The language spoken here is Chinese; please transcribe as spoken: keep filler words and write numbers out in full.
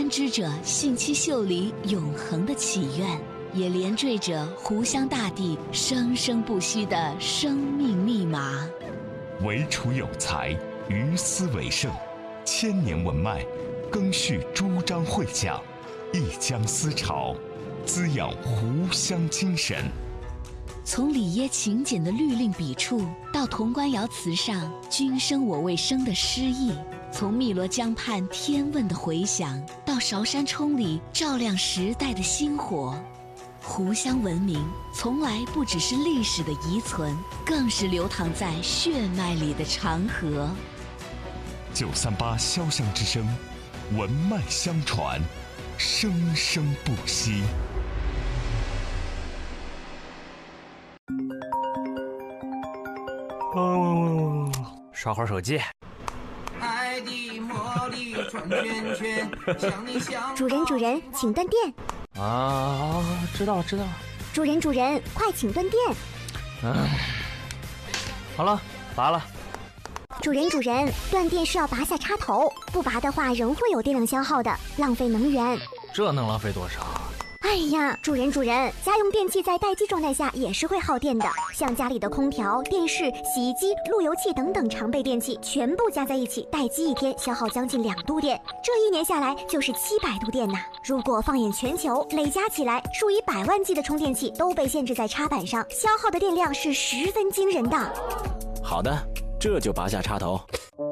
编织着信息秀里永恒的祈愿，也连缀着湖湘大地生生不息的生命密码。 唯楚有才，于斯为盛，千年文脉，更续朱张会讲，一江思潮，滋养湖湘精神。 从里耶勤俭的律令笔触，到潼关窑瓷上君生我未生的诗意；从汨罗江畔天问的回响，到韶山冲里照亮时代的星火。湖湘文明从来不只是历史的遗存，更是流淌在血脉里的长河。 九三八潇湘之声，文脉相传，生生不息。 哦，刷会儿手机。 爱的魔力转圈圈，想你想。 主人，主人，请断电。 啊，知道了，知道了。 主人，主人，快请断电。 嗯，好了，拔了。 主人，主人，断电是要拔下插头，不拔的话仍会有电量消耗的，浪费能源。 这能浪费多少？ 哎呀，主人主人，家用电器在待机状态下也是会耗电的，像家里的空调、电视、洗衣机、路由器等等常备电器，全部加在一起，待机一天消耗将近两度电，这一年下来就是七百度电呐。如果放眼全球，累加起来，数以百万计的充电器都被限制在插板上，消耗的电量是十分惊人的。 好的，这就拔下插头。